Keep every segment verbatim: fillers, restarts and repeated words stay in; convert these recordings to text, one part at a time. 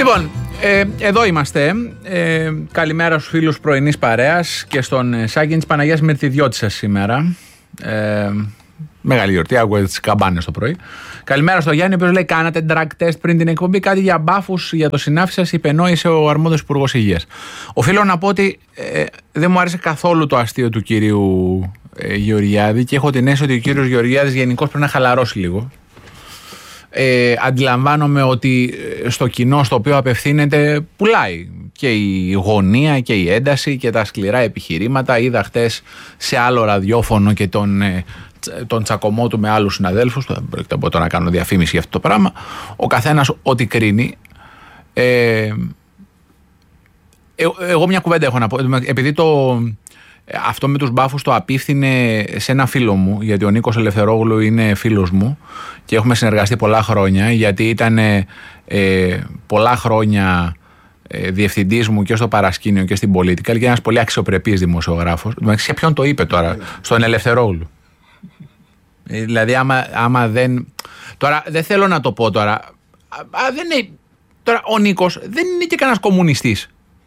Λοιπόν, ε, εδώ είμαστε. Ε, καλημέρα στους φίλους πρωινής παρέας και στον Σάκη της Παναγίας Μερτιδιώτισσας σήμερα. Ε, Μεγάλη γιορτή, άκουγα τις καμπάνες το πρωί. Καλημέρα στο Γιάννη, ο οποίος λέει: κάνατε drug test πριν την εκπομπή, κάτι για μπάφους για το συνάφι σας, υπενόησε ο αρμόδιος υπουργός υγείας. Οφείλω να πω ότι ε, δεν μου άρεσε καθόλου το αστείο του κυρίου ε, Γεωργιάδη και έχω την αίσθηση ότι ο κύριος Γεωργιάδης γενικώς πρέπει να χαλαρώσει λίγο. Ε, αντιλαμβάνομαι ότι στο κοινό στο οποίο απευθύνεται πουλάει και η γωνία και η ένταση και τα σκληρά επιχειρήματα. Είδα χτες σε άλλο ραδιόφωνο και τον, τον τσακωμό του με άλλους συναδέλφους. Δεν πρόκειται από το να κάνω διαφήμιση για αυτό το πράγμα. Ο καθένας ό,τι κρίνει. ε, ε, Εγώ μια κουβέντα έχω να πω. Επειδή το αυτό με τους μπάφους το απίφθινε σε ένα φίλο μου, γιατί ο Νίκος Ελευθερόγλου είναι φίλος μου και έχουμε συνεργαστεί πολλά χρόνια, γιατί ήταν ε, πολλά χρόνια ε, διευθυντής μου και στο παρασκήνιο και στην Πολιτικά και ένας πολύ αξιοπρεπής δημοσιογράφος. Σε ποιον το είπε τώρα? Στον Ελευθερόγλου. Ε, δηλαδή άμα, άμα δεν... Τώρα δεν θέλω να το πω τώρα. Α, δεν είναι, τώρα ο Νίκος δεν είναι και κανένας κομμουνιστής.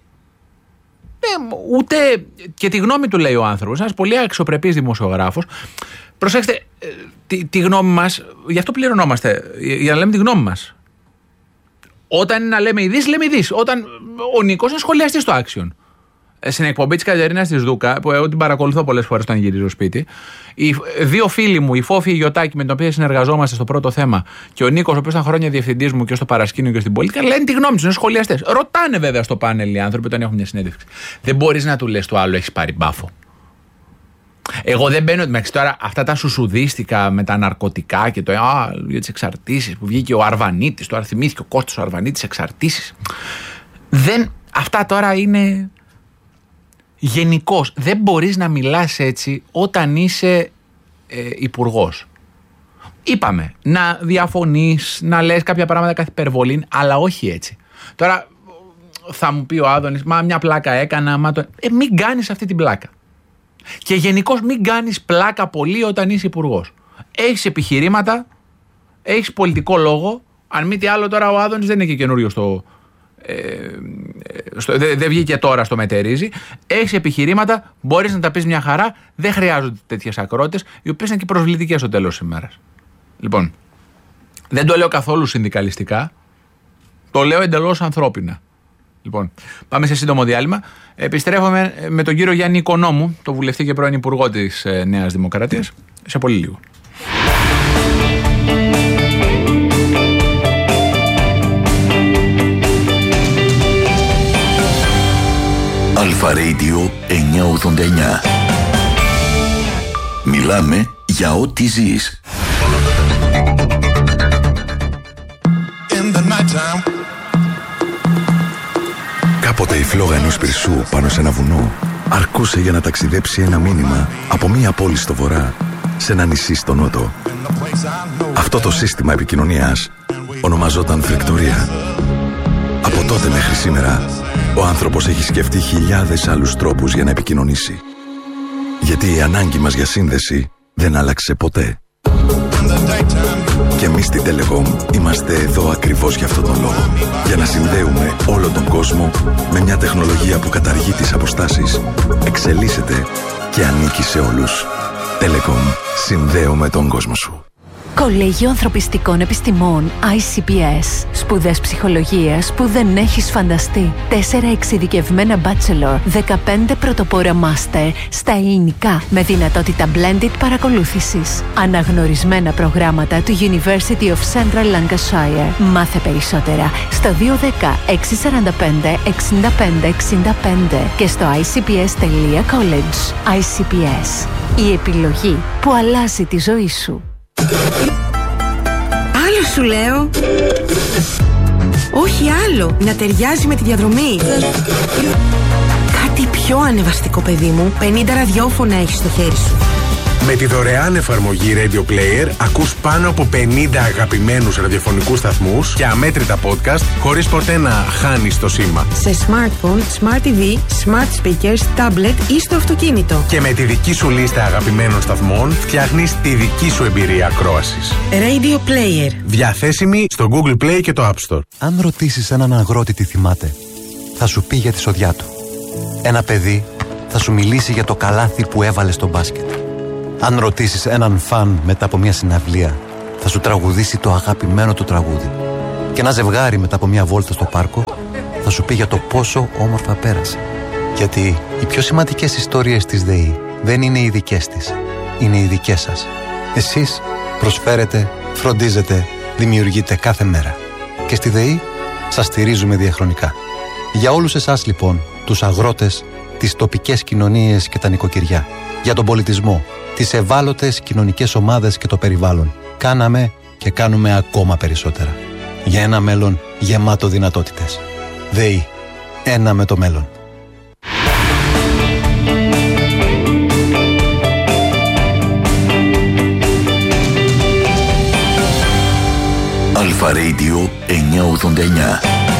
Ούτε και τη γνώμη του λέει ο άνθρωπος. Ένας πολύ αξιοπρεπής δημοσιογράφος. Προσέξτε, τη, τη γνώμη μας, γι' αυτό πληρωνόμαστε, για να λέμε τη γνώμη μας. Όταν είναι να λέμε ειδήσεις, λέμε ειδήσεις. Όταν ο Νίκος είναι σχολιαστής στο Action. Στην εκπομπή της Κατερίνας της Δούκα, που εγώ την παρακολουθώ πολλές φορές όταν γυρίζω σπίτι, οι δύο φίλοι μου, η Φόφη Γιωτάκη, με την οποία συνεργαζόμαστε στο πρώτο θέμα, και ο Νίκος, ο οποίος ήταν χρόνια διευθυντής μου και στο παρασκήνιο και στην Πολιτικά, λένε τη γνώμη τους, είναι σχολιαστές. Ρωτάνε βέβαια στο πάνελ οι άνθρωποι όταν έχουν μια συνέντευξη. Δεν μπορείς να του λες το άλλο, έχεις πάρει μπάφο. Εγώ δεν μπαίνω μέχρι τώρα αυτά τα σουσουδίστικα με τα ναρκωτικά και το α, για τις εξαρτήσεις που βγήκε ο Αρβανίτης, τώρα θυμήθηκε ο Κώστας ο Αρβανίτης εξαρτήσεις. Δεν, αυτά τώρα είναι. Γενικώς δεν μπορείς να μιλάς έτσι όταν είσαι ε, υπουργός. Είπαμε να διαφωνείς, να λες κάποια πράγματα καθ' υπερβολή, αλλά όχι έτσι. Τώρα θα μου πει ο Άδωνης, μα μια πλάκα έκανα, μα το... Ε, μην κάνεις αυτή την πλάκα. Και γενικώς μην κάνεις πλάκα πολύ όταν είσαι υπουργός. Έχεις επιχειρήματα, έχεις πολιτικό λόγο. Αν μη τι άλλο, τώρα ο Άδωνης δεν είναι και καινούριο στο... Δεν δε βγήκε τώρα στο μετερίζει. Έχεις επιχειρήματα, μπορείς να τα πεις μια χαρά. Δεν χρειάζονται τέτοιες ακρότητες, οι οποίες είναι και προσβλητικές στο τέλος της ημέρας. Λοιπόν, δεν το λέω καθόλου συνδικαλιστικά, το λέω εντελώς ανθρώπινα. Λοιπόν, πάμε σε σύντομο διάλειμμα. Επιστρέφουμε με τον κύριο Γιάννη Οικονόμου, το βουλευτή και πρώην υπουργό της Νέας Δημοκρατίας, σε πολύ λίγο. Αλφα Radio εννιακόσια ογδόντα εννιά. Μιλάμε για ό,τι ζεις. Κάποτε η φλόγα ενός πυρσού πάνω σε ένα βουνό αρκούσε για να ταξιδέψει ένα μήνυμα από μία πόλη στο βορρά σε ένα νησί στο νότο. Αυτό το σύστημα επικοινωνίας ονομαζόταν φρεκτορία. Από τότε μέχρι σήμερα ο άνθρωπος έχει σκεφτεί χιλιάδες άλλους τρόπους για να επικοινωνήσει. Γιατί η ανάγκη μας για σύνδεση δεν άλλαξε ποτέ. Και εμείς στη Telecom είμαστε εδώ ακριβώς για αυτόν τον λόγο. Για να συνδέουμε όλο τον κόσμο με μια τεχνολογία που καταργεί τις αποστάσεις, εξελίσσεται και ανήκει σε όλους. Telecom. Συνδέουμε τον κόσμο σου. Κολέγιο Ανθρωπιστικών Επιστημών άι σι πι ες. Σπουδές ψυχολογίας που δεν έχεις φανταστεί. Τέσσερα εξειδικευμένα bachelor, δεκαπέντε πρωτοπόρα master στα ελληνικά με δυνατότητα blended παρακολούθησης. Αναγνωρισμένα προγράμματα του University of Central Lancashire. Μάθε περισσότερα στο δύο ένα μηδέν έξι τέσσερα πέντε εξήντα πέντε εξήντα πέντε και στο άι σι πι ες τελεία college. άι σι πι ες. Η επιλογή που αλλάζει τη ζωή σου. Άλλο σου λέω. Όχι άλλο. Να ταιριάζει με τη διαδρομή. Κάτι πιο ανεβαστικό, παιδί μου. πενήντα ραδιόφωνα έχεις στο χέρι σου. Με τη δωρεάν εφαρμογή Radio Player ακούς πάνω από πενήντα αγαπημένους ραδιοφωνικούς σταθμούς και αμέτρητα podcast χωρίς ποτέ να χάνεις το σήμα. Σε smartphone, smart τι βι, smart speakers, tablet ή στο αυτοκίνητο. Και με τη δική σου λίστα αγαπημένων σταθμών φτιάχνεις τη δική σου εμπειρία ακρόασης. Radio Player. Διαθέσιμη στο Google Play και το App Store. Αν ρωτήσεις έναν αγρότη τι θυμάται, θα σου πει για τη σοδιά του. Ένα παιδί θα σου μιλήσει για το καλάθι που έβαλε στο μπάσκετ. Αν ρωτήσεις έναν φαν μετά από μια συναυλία, θα σου τραγουδήσει το αγαπημένο του τραγούδι. Και ένα ζευγάρι μετά από μια βόλτα στο πάρκο θα σου πει για το πόσο όμορφα πέρασε. Γιατί οι πιο σημαντικές ιστορίες της ΔΕΗ δεν είναι οι δικές της, είναι οι δικές σας. Εσείς προσφέρετε, φροντίζετε, δημιουργείτε κάθε μέρα. Και στη ΔΕΗ σας στηρίζουμε διαχρονικά. Για όλους εσάς λοιπόν, τους αγρότες, τις τοπικές κοινωνίες και τα νοικοκυριά, για τον πολιτισμό, τις ευάλωτες κοινωνικές ομάδες και το περιβάλλον, κάναμε και κάνουμε ακόμα περισσότερα. Για ένα μέλλον γεμάτο δυνατότητες. ΔΕΗ. Ένα με το μέλλον. Αλφα Radio εννιακόσια ογδόντα εννιά.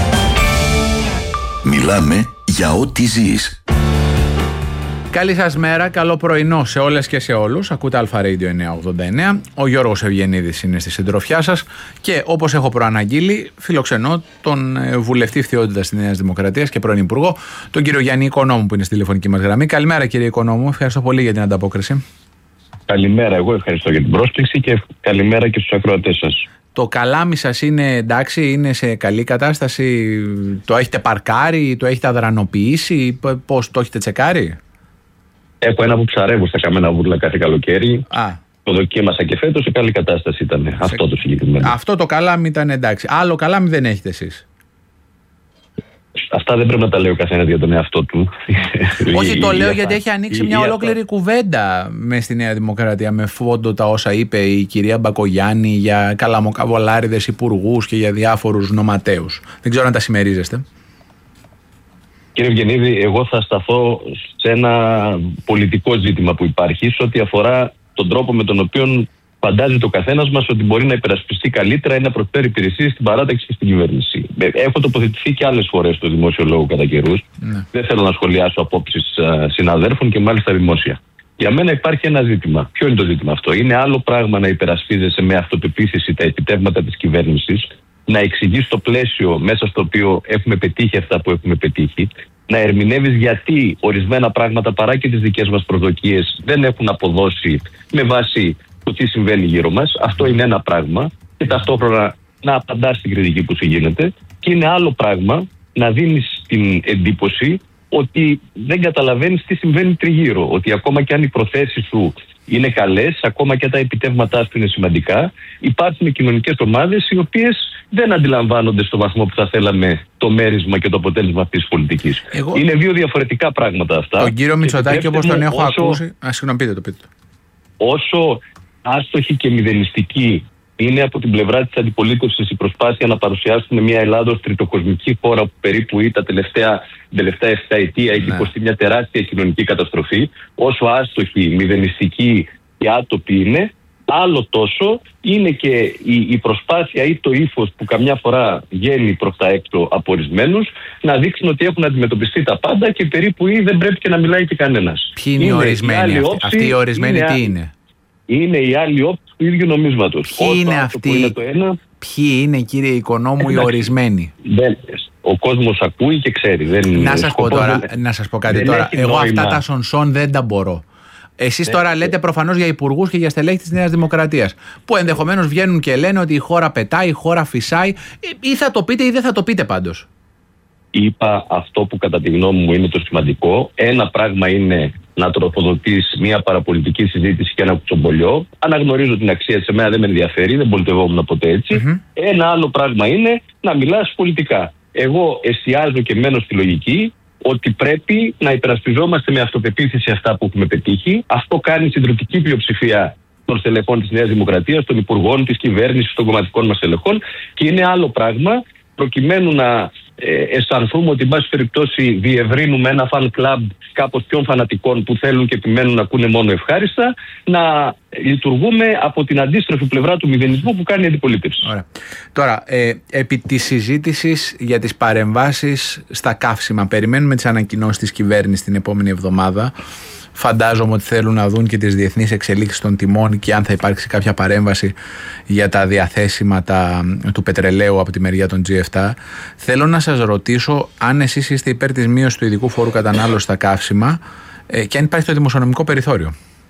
Μιλάμε για ό,τι ζεις. Καλή σας μέρα, καλό πρωινό σε όλες και σε όλους. Ακούτε Αλφα Radio εννιακόσια ογδόντα εννιά. Ο Γιώργος Ευγενίδης είναι στη συντροφιά σας και όπως έχω προαναγγείλει, φιλοξενώ τον βουλευτή Φθιότητας της Νέας Δημοκρατίας και πρώην Υπουργό, τον κύριο Γιάννη Οικονόμου, που είναι στη τηλεφωνική μας γραμμή. Καλημέρα, κύριε Οικονόμου, ευχαριστώ πολύ για την ανταπόκριση. Καλημέρα, εγώ ευχαριστώ για την πρόσκληση και καλημέρα και στους ακροατές σας. Το καλάμι σας είναι εντάξει, είναι σε καλή κατάσταση, το έχετε παρκάρει, το έχετε αδρανοποιήσει, πώς το έχετε τσεκάρει? Έχω ένα που ψαρεύω στα καμένα βούρλα κάθε καλοκαίρι. Α. Το δοκίμασα και φέτος, σε καλή κατάσταση ήταν. Σε... Αυτό το συγκεκριμένο. Αυτό το καλάμι ήταν εντάξει. Άλλο καλάμι δεν έχετε εσείς? Αυτά δεν πρέπει να τα λέει ο καθένας για τον εαυτό του. Όχι, το λέω γιατί έχει ανοίξει μια ολόκληρη κουβέντα με στη Νέα Δημοκρατία με φόντο τα όσα είπε η κυρία Μπακογιάννη για καλαμοκαβολάριδες υπουργούς και για διάφορους νοματέους. Δεν ξέρω αν τα συμμερίζεστε. Κύριε Ευγενίδη, εγώ θα σταθώ σε ένα πολιτικό ζήτημα που υπάρχει, σε ό,τι αφορά τον τρόπο με τον οποίο φαντάζεται ο καθένας μας ότι μπορεί να υπερασπιστεί καλύτερα ή να προσφέρει υπηρεσίες στην παράταξη και στην κυβέρνηση. Έχω τοποθετηθεί και άλλες φορές στο δημόσιο λόγο κατά καιρούς. Ναι. Δεν θέλω να σχολιάσω απόψεις συναδέρφων και μάλιστα δημόσια. Για μένα υπάρχει ένα ζήτημα. Ποιο είναι το ζήτημα αυτό? Είναι άλλο πράγμα να υπερασπίζεσαι με αυτοπεποίθηση τα επιτεύγματα της κυβέρνησης, να εξηγείς το πλαίσιο μέσα στο οποίο έχουμε πετύχει αυτά που έχουμε πετύχει, να ερμηνεύεις γιατί ορισμένα πράγματα παρά και τις δικές μας προσδοκίες δεν έχουν αποδώσει με βάση το τι συμβαίνει γύρω μας. Αυτό είναι ένα πράγμα. Και ταυτόχρονα να απαντάς στην κριτική που σου γίνεται. Και είναι άλλο πράγμα να δίνεις την εντύπωση ότι δεν καταλαβαίνεις τι συμβαίνει τριγύρω. Ότι ακόμα και αν οι προθέσεις σου είναι καλές, ακόμα και τα επιτεύγματά σου είναι σημαντικά, υπάρχουν κοινωνικές ομάδες οι οποίες δεν αντιλαμβάνονται στο βαθμό που θα θέλαμε το μέρισμα και το αποτέλεσμα αυτής της πολιτικής. Εγώ... Είναι δύο διαφορετικά πράγματα αυτά. Τον κύριο Μητσοτάκη, όπως τον έχω όσο... ακούσει. Α, συγγνώμη, πείτε το, πείτε το. Όσο άστοχη και μηδενιστική είναι από την πλευρά της αντιπολίτευσης η προσπάθεια να παρουσιάσουν μια Ελλάδα ως τριτοκοσμική χώρα που περίπου ή τα τελευταία, τελευταία εφτά ετία έχει υποστεί μια τεράστια κοινωνική καταστροφή, όσο άστοχη, μηδενιστική και άτοπη είναι, άλλο τόσο είναι και η, η προσπάθεια ή το ύφος που καμιά φορά βγαίνει προς τα έξω από ορισμένους να δείξουν ότι έχουν αντιμετωπιστεί τα πάντα και περίπου ή δεν πρέπει και να μιλάει και κανένας. Ποιοι είναι, είναι οι ορισμένοι αυτοί? Αυτοί οι ορισμένοι τι είναι? Είναι η άλλη όψη του ίδιου νομίσματος. Ποιοι είναι αυτοί? Είναι το ένα, ποιοι είναι, κύριε Οικονόμου, οι ορισμένοι? Δεν, ο κόσμος ακούει και ξέρει. Δεν, να σας πω τώρα, δεν, να σας πω κάτι τώρα. Εγώ νόημα. Αυτά τα σονσόν δεν τα μπορώ. Εσείς τώρα λέτε δεν. προφανώς για υπουργούς και για στελέχη της Νέας Δημοκρατίας, που ενδεχομένως βγαίνουν και λένε ότι η χώρα πετάει, η χώρα φυσάει, ή θα το πείτε ή δεν θα το πείτε πάντως. Είπα αυτό που κατά τη γνώμη μου είναι το σημαντικό. Ένα πράγμα είναι να τροφοδοτείς μια παραπολιτική συζήτηση και ένα κουτσομπολιό. Αναγνωρίζω την αξία της, εμένα δεν με ενδιαφέρει, δεν πολιτευόμουν ποτέ έτσι. Mm-hmm. Ένα άλλο πράγμα είναι να μιλάς πολιτικά. Εγώ εστιάζω και μένω στη λογική ότι πρέπει να υπερασπιζόμαστε με αυτοπεποίθηση αυτά που έχουμε πετύχει. Αυτό κάνει η συντριπτική πλειοψηφία των στελεχών της Νέας Δημοκρατίας, των υπουργών, της κυβέρνησης, των κομματικών μας στελεχών. Και είναι άλλο πράγμα προκειμένου να ε, αισθανθούμε ότι, εν πάση περιπτώσει, διευρύνουμε ένα fan club κάπως πιο φανατικών που θέλουν και επιμένουν να ακούνε μόνο ευχάριστα, να λειτουργούμε από την αντίστροφη πλευρά του μηδενισμού που κάνει η αντιπολίτευση. Ωραία. Τώρα, ε, επί της συζήτησης για τις παρεμβάσεις στα καύσιμα, περιμένουμε τις ανακοινώσεις της κυβέρνησης την επόμενη εβδομάδα. Φαντάζομαι ότι θέλουν να δουν και τις διεθνείς εξελίξεις των τιμών και αν θα υπάρξει κάποια παρέμβαση για τα διαθέσιμα τα, του πετρελαίου από τη μεριά των τζι επτά. Θέλω να σας ρωτήσω αν εσείς είστε υπέρ της μείωσης του ειδικού φόρου κατανάλωσης στα καύσιμα ε, και αν υπάρχει το δημοσιονομικό περιθώριο.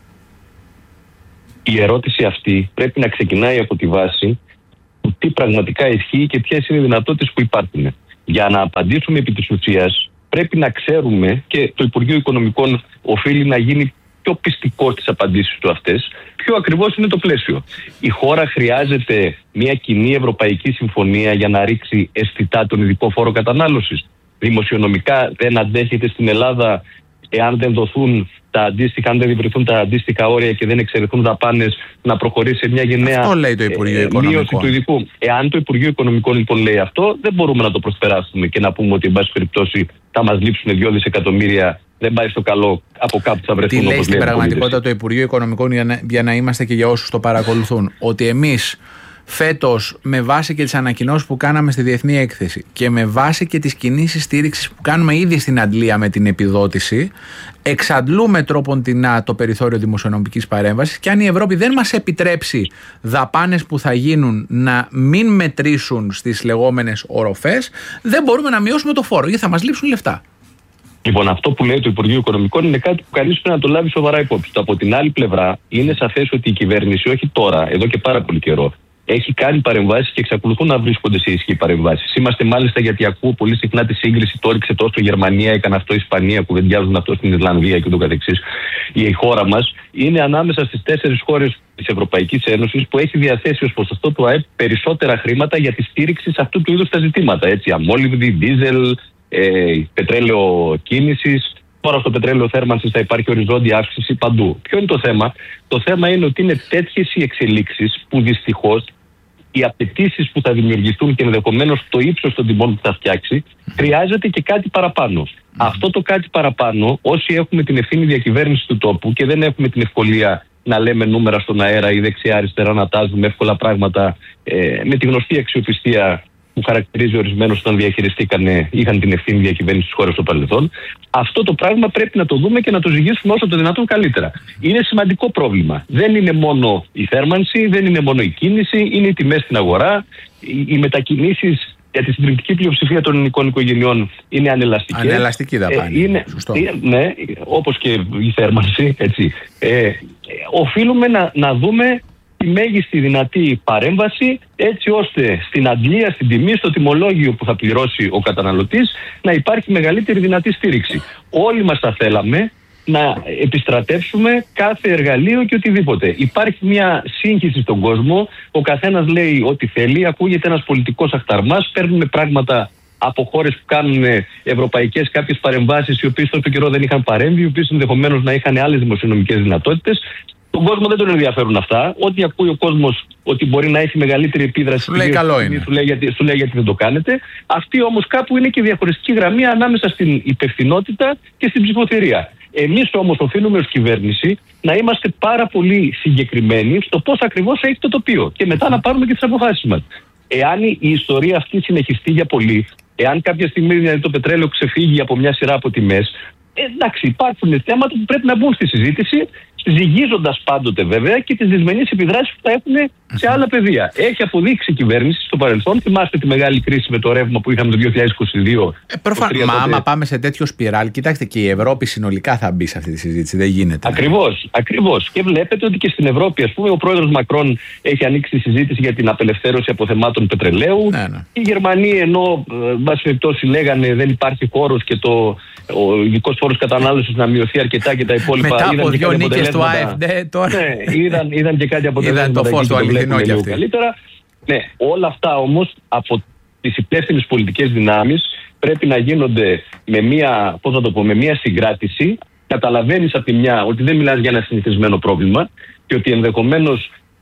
Η ερώτηση αυτή πρέπει να ξεκινάει από τη βάση του τι πραγματικά ισχύει και ποιες είναι οι δυνατότητες που υπάρχουν. Για να απαντήσουμε επί της ουσίας, πρέπει να ξέρουμε και το Υπουργείο Οικονομικών οφείλει να γίνει πιο πιστικό στις απαντήσεις του αυτές, ποιο ακριβώς είναι το πλαίσιο. Η χώρα χρειάζεται μια κοινή ευρωπαϊκή συμφωνία για να ρίξει αισθητά τον ειδικό φόρο κατανάλωσης. Δημοσιονομικά δεν αντέχεται στην Ελλάδα, εάν δεν δοθούν τα αντίστοιχα, αν δεν διευρυνθούν τα αντίστοιχα όρια και δεν εξαιρεθούν δαπάνες, να προχωρήσει σε μια γενναία αυτό λέει το Υπουργείο Οικονομικών. Μείωση του ειδικού. Εάν το Υπουργείο Οικονομικών λοιπόν λέει αυτό, δεν μπορούμε να το προσπεράσουμε και να πούμε ότι, εν πάση περιπτώσει, θα μας λείψουν δύο δισεκατομμύρια, δεν πάει στο καλό, από κάπου θα βρεθούν. Τι λέει στην πραγματικότητα το Υπουργείο Οικονομικών, για να, για να είμαστε και για όσους το παρακολουθούν, ότι εμείς φέτος, με βάση και τις ανακοινώσεις που κάναμε στη Διεθνή Έκθεση και με βάση και τις κινήσεις στήριξης που κάνουμε ήδη στην Αντλία με την επιδότηση, εξαντλούμε τρόποντινά το περιθώριο δημοσιονομικής παρέμβασης και αν η Ευρώπη δεν μας επιτρέψει δαπάνες που θα γίνουν να μην μετρήσουν στις λεγόμενες οροφές, δεν μπορούμε να μειώσουμε το φόρο γιατί θα μας λείψουν λεφτά. Λοιπόν, αυτό που λέει το Υπουργείο Οικονομικών είναι κάτι που κανείς πρέπει να το λάβει σοβαρά υπόψη. Από την άλλη πλευρά, είναι σαφές ότι η κυβέρνηση, όχι τώρα, εδώ και πάρα πολύ καιρό, έχει κάνει παρεμβάσεις και εξακολουθούν να βρίσκονται σε ισχύ παρεμβάσεις. Είμαστε μάλιστα, γιατί ακούω πολύ συχνά τη σύγκριση, το έριξε τόσο η Γερμανία, έκανε αυτό η Ισπανία, κουβεντιάζουν αυτό στην Ιρλανδία και το καθεξής. Η χώρα μας είναι ανάμεσα στις τέσσερις χώρες της Ευρωπαϊκής Ένωσης που έχει διαθέσει ως ποσοστό του ΑΕΠ περισσότερα χρήματα για τη στήριξη σε αυτού του είδους τα ζητήματα. Έτσι, αμόλυβδη, δίζελ, ε, πετρέλαιο κίνησης. Τώρα στο πετρέλαιο θέρμανσης θα υπάρχει οριζόντια αύξηση παντού. Ποιο είναι το θέμα? Το θέμα είναι ότι είναι τέτοιες οι εξελίξεις που δυστυχώς οι απαιτήσεις που θα δημιουργηθούν και ενδεχομένως το ύψος των τιμών που θα φτιάξει, χρειάζεται και κάτι παραπάνω. Mm. Αυτό το κάτι παραπάνω, όσοι έχουμε την ευθύνη διακυβέρνηση του τόπου και δεν έχουμε την ευκολία να λέμε νούμερα στον αέρα ή δεξιά-αριστερά να τάζουμε εύκολα πράγματα, ε, με τη γνωστή αξιοπιστία που χαρακτηρίζει ορισμένους όταν διαχειριστήκανε, είχαν την ευθύνη διακυβέρνηση της χώρας στο παρελθόν. Αυτό το πράγμα πρέπει να το δούμε και να το ζυγίσουμε όσο το δυνατόν καλύτερα. Είναι σημαντικό πρόβλημα. Δεν είναι μόνο η θέρμανση, δεν είναι μόνο η κίνηση, είναι οι τιμές στην αγορά, οι μετακινήσεις για τη συντριπτική πλειοψηφία των ελληνικών οικογενειών είναι ανελαστικές. Ανελαστική δαπάνη. Ε, είναι, Σωστό. Ε, ναι, όπως και η θέρμανση. Έτσι. Ε, οφείλουμε να, να δούμε τη μέγιστη δυνατή παρέμβαση, έτσι ώστε στην αντλία, στην τιμή, στο τιμολόγιο που θα πληρώσει ο καταναλωτής να υπάρχει μεγαλύτερη δυνατή στήριξη. Όλοι μας θα θέλαμε να επιστρατεύσουμε κάθε εργαλείο και οτιδήποτε. Υπάρχει μια σύγχυση στον κόσμο, ο καθένας λέει ό,τι θέλει, ακούγεται ένας πολιτικός αχταρμάς, παίρνουμε πράγματα από χώρες που κάνουν ευρωπαϊκές κάποιες παρεμβάσεις, οι οποίες τόσο καιρό δεν είχαν παρέμβει, οι οποίες ενδεχομένως να είχαν άλλες δημοσιονομικές δυνατότητες. Τον κόσμο δεν τον ενδιαφέρουν αυτά. Ό,τι ακούει ο κόσμος ότι μπορεί να έχει μεγαλύτερη επίδραση, σου λέει καλό είναι. Σου λέει, γιατί, σου λέει γιατί δεν το κάνετε. Αυτή όμως κάπου είναι και διαχωριστική γραμμή ανάμεσα στην υπευθυνότητα και στην ψηφοθυρία. Εμείς όμως οφείλουμε ως κυβέρνηση να είμαστε πάρα πολύ συγκεκριμένοι στο πώς ακριβώς έχει το τοπίο και μετά να πάρουμε και τις αποφάσεις μας. Εάν η ιστορία αυτή συνεχιστεί για πολύ, εάν κάποια στιγμή δηλαδή, το πετρέλαιο ξεφύγει από μια σειρά από τιμές, εντάξει, υπάρχουν θέματα που πρέπει να μπουν στη συζήτηση, ζυγίζοντας πάντοτε βέβαια και τις δυσμενείς επιδράσεις που θα έχουν σε άλλα πεδία. Έχει αποδείξει η κυβέρνηση στο παρελθόν. Θυμάστε τη μεγάλη κρίση με το ρεύμα που είχαμε το δύο χιλιάδες είκοσι δύο. Ε, Προφανώς. Μα άμα πάμε σε τέτοιο σπιράλ, κοιτάξτε, και η Ευρώπη συνολικά θα μπει σε αυτή τη συζήτηση. Δεν γίνεται. Ακριβώς, ακριβώς. Και βλέπετε ότι και στην Ευρώπη, ας πούμε, ο πρόεδρος Μακρόν έχει ανοίξει τη συζήτηση για την απελευθέρωση αποθεμάτων πετρελαίου. Ναι, ναι. Οι Γερμανοί, ενώ εν πάση περιπτώσει λέγανε δεν υπάρχει χώρος και το, ο ειδικός φόρος κατανάλωσης να μειωθεί αρκετά και τα υπόλοιπα. Μετά από δύο νίκες του ΑΕΦ, τώρα. Ναι, είδαν, είδαν και κάτι αποτελέσματα. Είδαν το φως του αληθινό κι αυτοί. Καλύτερα. Ναι, όλα αυτά όμως από τις υπεύθυνες πολιτικές δυνάμεις πρέπει να γίνονται με μία, πώς να το πω, με μία συγκράτηση. Καταλαβαίνεις από τη μια ότι δεν μιλάς για ένα συνηθισμένο πρόβλημα και ότι ενδεχομένως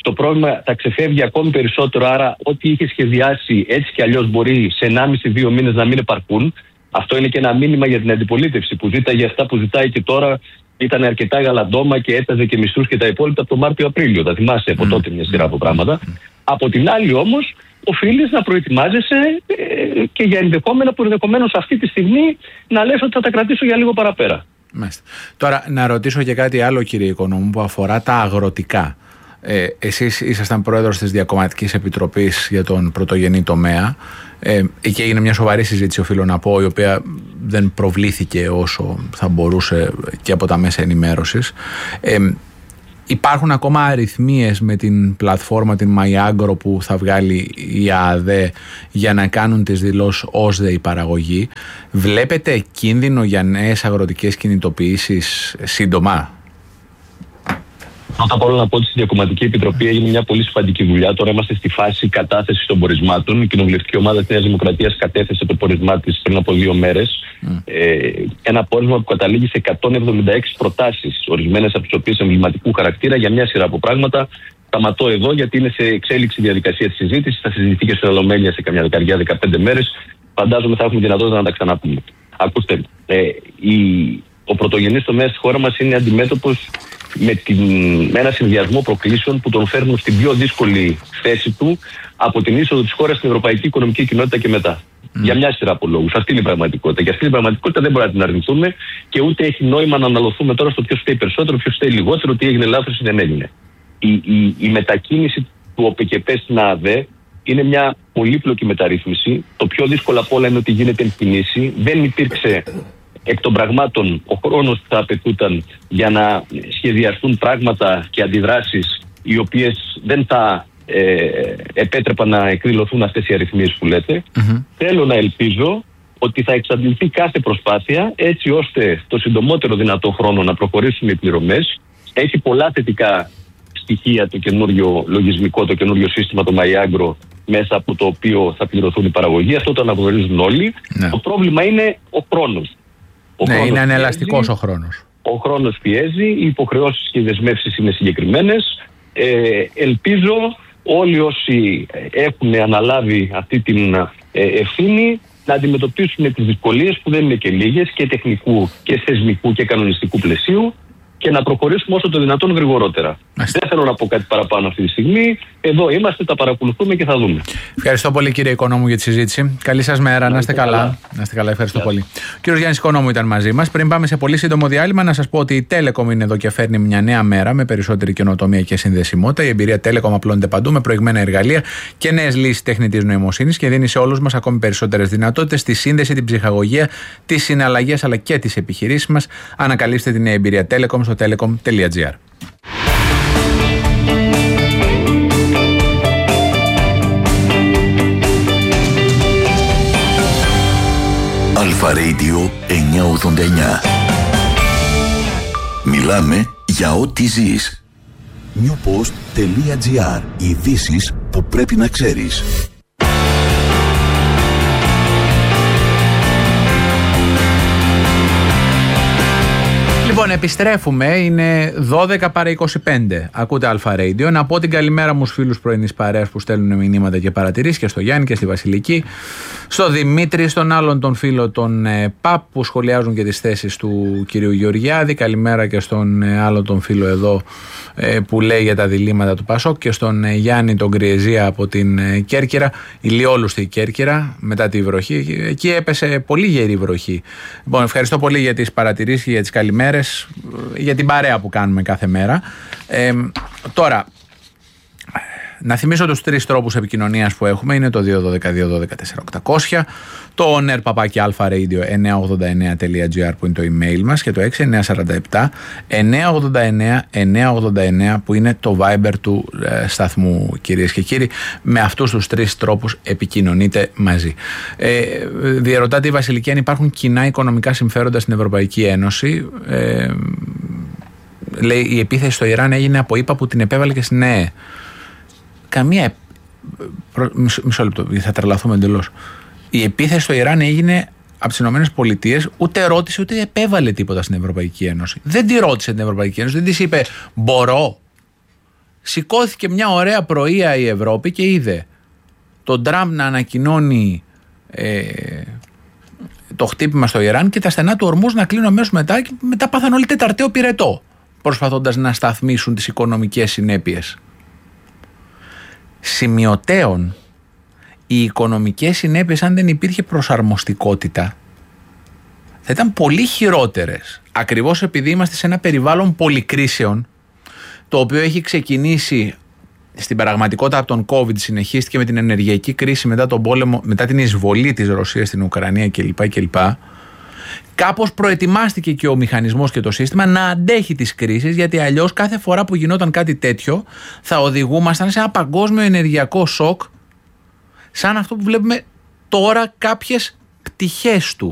το πρόβλημα θα ξεφεύγει ακόμη περισσότερο. Άρα, ό,τι είχε σχεδιάσει έτσι κι αλλιώς μπορεί σε ενάμιση δύο μήνες να μην επαρκούν. Αυτό είναι και ένα μήνυμα για την αντιπολίτευση που ζήταγε αυτά που ζητάει και τώρα. Ήταν αρκετά γαλαντόμα και έταζε και μισθούς και τα υπόλοιπα από το Μάρτιο-Απρίλιο. Τα θυμάσαι από τότε μια σειρά από πράγματα. Από την άλλη, όμως, οφείλεις να προετοιμάζεσαι ε, και για ενδεχόμενα που ενδεχομένως αυτή τη στιγμή να λες ότι θα τα κρατήσω για λίγο παραπέρα. Μάλιστα. Τώρα, να ρωτήσω και κάτι άλλο, κύριε Οικονόμου, που αφορά τα αγροτικά. Ε, εσείς ήσασταν πρόεδρος της Διακομματικής Επιτροπής για τον πρωτογενή τομέα. Ε, εκεί έγινε μια σοβαρή συζήτηση, οφείλω να πω, η οποία δεν προβλήθηκε όσο θα μπορούσε και από τα μέσα ενημέρωσης. Ε, υπάρχουν ακόμα αριθμίες με την πλατφόρμα, την MyAgro, που θα βγάλει η ΑΑΔΕ για να κάνουν τις δηλώσεις ως δε η παραγωγή. Βλέπετε κίνδυνο για νέες αγροτικές κινητοποιήσεις σύντομα? Πρώτα απ' όλα να πω ότι στη Διακομματική Επιτροπή έγινε μια πολύ σημαντική δουλειά. Τώρα είμαστε στη φάση κατάθεσης των πορισμάτων. Η κοινοβουλευτική ομάδα της Νέας Δημοκρατίας κατέθεσε το πορισμά της πριν από δύο μέρες. Mm. Ε, ένα πόρισμα που καταλήγει σε εκατόν εβδομήντα έξι προτάσεις, ορισμένες από τις οποίες εμβληματικού χαρακτήρα, για μια σειρά από πράγματα. Σταματώ εδώ γιατί είναι σε εξέλιξη διαδικασία της συζήτησης. Θα συζητηθεί και στην Ολομέλεια σε καμιά δεκαριά δεκαπέντε μέρες. Φαντάζομαι θα έχουμε δυνατότητα να τα ξαναπούμε. Ακούστε, ε, η, ο πρωτογενής τομέας στη χώρα μας είναι αντιμέτωπος με, την, με ένα συνδυασμό προκλήσεων που τον φέρνουν στην πιο δύσκολη θέση του από την είσοδο της χώρας στην Ευρωπαϊκή Οικονομική Κοινότητα και μετά. Mm. Για μια σειρά από λόγους. Αυτή είναι η πραγματικότητα. Και αυτή την πραγματικότητα δεν μπορούμε να την αρνηθούμε και ούτε έχει νόημα να αναλωθούμε τώρα στο ποιος φταίει περισσότερο, ποιος φταίει λιγότερο, τι έγινε λάθος ή δεν έγινε. Η, η, η μετακίνηση του ΟΠΕΚΕΠΕ στην ΑΑΔΕ είναι μια πολύπλοκη μεταρρύθμιση. Το πιο δύσκολο από όλα είναι ότι γίνεται εν κινήσει. Δεν υπήρξε εκ των πραγμάτων ο χρόνος που θα απαιτούταν για να σχεδιαστούν πράγματα και αντιδράσεις οι οποίες δεν θα ε, επέτρεπαν να εκδηλωθούν αυτές οι αριθμίες που λέτε. Mm-hmm. Θέλω να ελπίζω ότι θα εξαντληθεί κάθε προσπάθεια έτσι ώστε το συντομότερο δυνατό χρόνο να προχωρήσουν οι πληρωμές. Έχει πολλά θετικά στοιχεία το καινούριο λογισμικό, το καινούριο σύστημα, το MyAgro, μέσα από το οποίο θα πληρωθούν οι παραγωγοί. Αυτό το αναγνωρίζουν όλοι. Ναι. Το πρόβλημα είναι ο χρόνος. Ο ναι, χρόνος είναι ανελαστικός ο χρόνος. Ο χρόνος πιέζει, οι υποχρεώσεις και οι δεσμεύσεις είναι συγκεκριμένες. Ε, ελπίζω όλοι όσοι έχουν αναλάβει αυτή την ε, ευθύνη να αντιμετωπίσουν τις δυσκολίες που δεν είναι και λίγες, και τεχνικού και θεσμικού και κανονιστικού πλαισίου, και να προχωρήσουμε όσο το δυνατόν γρηγορότερα. Μάλιστα. Δεν θέλω να πω κάτι παραπάνω αυτή τη στιγμή. Εδώ είμαστε, τα παρακολουθούμε και θα δούμε. Ευχαριστώ πολύ, κύριε Οικονόμου, για τη συζήτηση. Καλή σας μέρα, να είστε καλά. καλά. Να είστε καλά, ευχαριστώ yeah. πολύ. Ο κύριος Γιάννης Οικονόμου ήταν μαζί μας. Πριν πάμε σε πολύ σύντομο διάλειμμα, να σας πω ότι η Telecom είναι εδώ και φέρνει μια νέα μέρα με περισσότερη καινοτομία και συνδεσιμότητα. Η εμπειρία Telecom απλώνεται παντού με προηγμένα εργαλεία και νέες λύσεις τεχνητής νοημοσύνης και δίνει σε όλους μας ακόμη περισσότερες δυνατότητες στη σύνδεση, την ψυχαγωγία, τις συναλλαγές αλλά και τις επιχειρήσεις μας. Ανακαλύψτε την νέα εμπειρία Telecom στο telecom τελεία gr. Αλφα Radio εννιακόσια ογδόντα εννιά. Μιλάμε για ό,τι ζεις. newpost τελεία gr. Ειδήσεις που πρέπει να ξέρεις. Λοιπόν, επιστρέφουμε. Είναι δώδεκα παρά είκοσι πέντε. Ακούτε Αλφα Radio. Να πω την καλημέρα μου στους φίλους πρωινής παρέας που στέλνουν μηνύματα και παρατηρήσεις, και στο Γιάννη και στη Βασιλική, στο Δημήτρη, στον άλλον τον φίλο τον ε, ΠΑΠ που σχολιάζουν και τις θέσεις του κυρίου Γεωργιάδη. Καλημέρα και στον ε, άλλο τον φίλο εδώ ε, που λέει για τα διλήμματα του Πασόκ, και στον ε, Γιάννη τον Κριεζία από την ε, Κέρκυρα, ηλιόλουστη Κέρκυρα μετά τη βροχή. Εκεί έπεσε πολύ γερή βροχή. Λοιπόν, ευχαριστώ πολύ για τις παρατηρήσεις και για τις καλημέρες, για την παρέα που κάνουμε κάθε μέρα. Ε, τώρα, να θυμίσω τους τρεις τρόπους επικοινωνίας που έχουμε. Είναι το δύο ένα δύο δύο ένα δύο τέσσερα οκτακόσια, το on air παπάκι alfaradio εννιακόσια ογδόντα εννέα τελεία gr που είναι το email μας, και το έξι εννιά τέσσερα επτά εννιακόσια ογδόντα εννέα εννιακόσια ογδόντα εννέα που είναι το Viber του ε, σταθμού, κυρίες και κύριοι. Με αυτούς τους τρεις τρόπους επικοινωνείτε μαζί. Ε, διερωτάτε η Βασιλική αν υπάρχουν κοινά οικονομικά συμφέροντα στην Ευρωπαϊκή Ένωση. Ε, λέει, η επίθεση στο Ιράν έγινε από ΗΠΑ που την επέβαλε και στην ΕΕ. Καμία. Μισό, μισό λεπτό, θα τρελαθούμε εντελώς. Η επίθεση στο Ιράν έγινε από τις ΗΠΑ, ούτε ρώτησε ούτε επέβαλε τίποτα στην Ευρωπαϊκή Ένωση. Δεν τη ρώτησε την Ευρωπαϊκή Ένωση, δεν της είπε μπορώ. σηκώθηκε μια ωραία πρωία η Ευρώπη και είδε τον Τραμπ να ανακοινώνει ε, το χτύπημα στο Ιράν και τα στενά του Ορμούζ να κλείνουν αμέσως μετά, και μετά πάθαν όλοι τεταρταίο πυρετό, προσπαθώντας να σταθμίσουν τις οικονομικές συνέπειες. Σημειωτέων, οι οικονομικές συνέπειες, αν δεν υπήρχε προσαρμοστικότητα, θα ήταν πολύ χειρότερες. Ακριβώς επειδή είμαστε σε ένα περιβάλλον πολυκρίσεων, το οποίο έχει ξεκινήσει στην πραγματικότητα από τον COVID, συνεχίστηκε με την ενεργειακή κρίση μετά τον πόλεμο, μετά την εισβολή της Ρωσίας στην Ουκρανία κλπ. κλπ. Κάπως προετοιμάστηκε και ο μηχανισμός και το σύστημα να αντέχει τις κρίσεις, γιατί αλλιώς κάθε φορά που γινόταν κάτι τέτοιο θα οδηγούμασταν σε ένα παγκόσμιο ενεργειακό σοκ, σαν αυτό που βλέπουμε τώρα κάποιες πτυχές του.